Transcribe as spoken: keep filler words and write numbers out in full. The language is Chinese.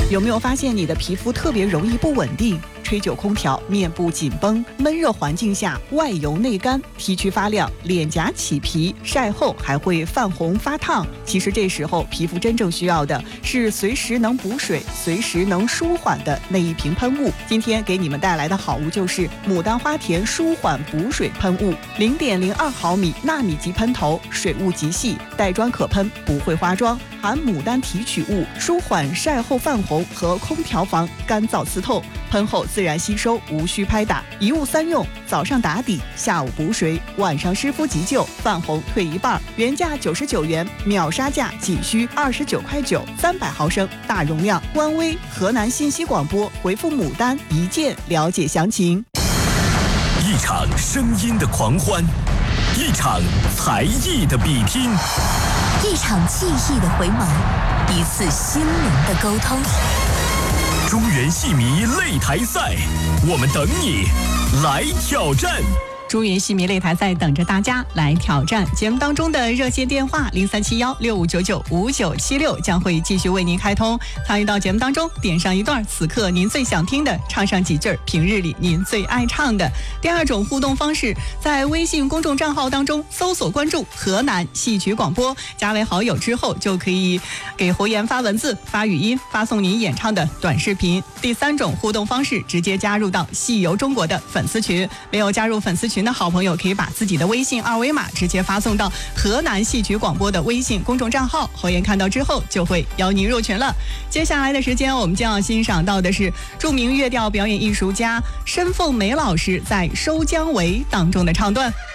有没有发现你的皮肤特别容易不稳定？吹久空调，面部紧绷，闷热环境下外油内干，T 区发亮，脸颊起皮，晒后还会泛红发烫。其实这时候皮肤真正需要的是随时能补水、随时能舒缓的那一瓶喷雾。今天给你们带来的好物就是牡丹花田舒缓补水喷雾，零点零二毫米纳米级喷头，水雾极细，带砖可喷，不会花妆，含牡丹提取物，舒缓晒后泛红和空调房干燥刺痛，喷后自然吸收，无需拍打，一物三用，早上打底，下午补水，晚上湿敷急救，泛红退一半。原价九十九元，秒杀价仅需二十九块九，三百毫升，大容量。官微河南信息广播回复牡丹一键了解详情。 一场声音的狂欢，一场才艺的比拼， 一场记忆的回眸，一次心灵的沟通。 中原戏迷擂台赛，我们等你来挑战。 中原戏迷擂台赛等着大家来挑战。节目当中的热线电话零三七幺六五九九五九七六将会继续为您开通，参与到节目当中，点上一段此刻您最想听的，唱上几句平日里您最爱唱的。第二种互动方式，在微信公众账号当中搜索关注河南戏曲广播，加为好友之后就可以给侯岩发文字、发语音，发送您演唱的短视频。第三种互动方式，直接加入到戏游中国的粉丝群，没有加入粉丝群的好朋友可以把自己的微信二维码直接发送到河南戏曲广播的微信公众账号，侯岩看到之后就会邀您入群了。接下来的时间，我们将要欣赏到的是著名乐调表演艺术家申凤梅老师在《收姜维》当中的唱段。